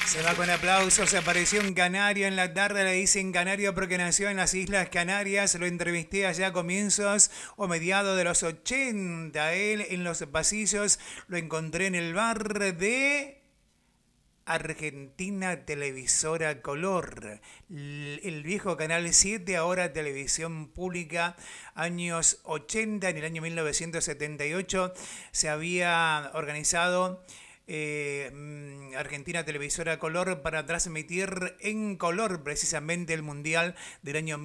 Se va con aplausos, apareció un canario en la tarde, le dicen canario porque nació en las Islas Canarias, lo entrevisté allá a comienzos o mediados de los 80, él en los pasillos, lo encontré en el bar de Argentina Televisora Color, el viejo Canal 7, ahora Televisión Pública, años 80, en el año 1978 se había organizado Argentina Televisora Color para transmitir en color precisamente el Mundial del año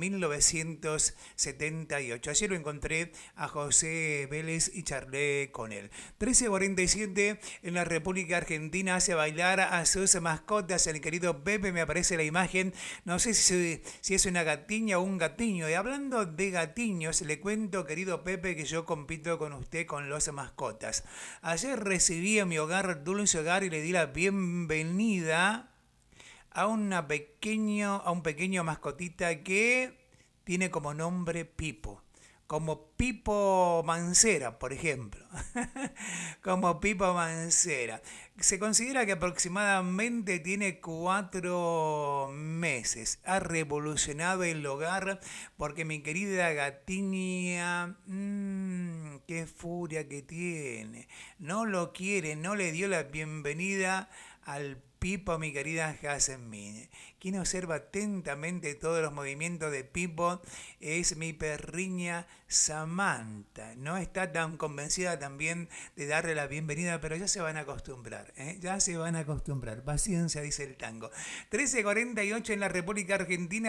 1978. Ayer lo encontré a José Vélez y charlé con él. 13:47 en la República Argentina hace bailar a sus mascotas. El querido Pepe, me aparece la imagen, no sé si es una gatiña o un gatiño. Y hablando de gatiños, le cuento, querido Pepe, que yo compito con usted con los mascotas. Ayer recibí a mi hogar Dulce Hogar y le di la bienvenida a a un pequeño mascotita que tiene como nombre Pipo. Como Pipo Mancera, por ejemplo. Como Pipo Mancera. Se considera que aproximadamente tiene 4 meses. Ha revolucionado el hogar porque mi querida gatinia, qué furia que tiene. No lo quiere, no le dio la bienvenida al Pipo, mi querida Jazmín. Quien observa atentamente todos los movimientos de Pipo es mi perriña Samantha. No está tan convencida también de darle la bienvenida, pero ya se van a acostumbrar, ¿eh? Ya se van a acostumbrar. Paciencia, dice el tango. 13:48 en la República Argentina.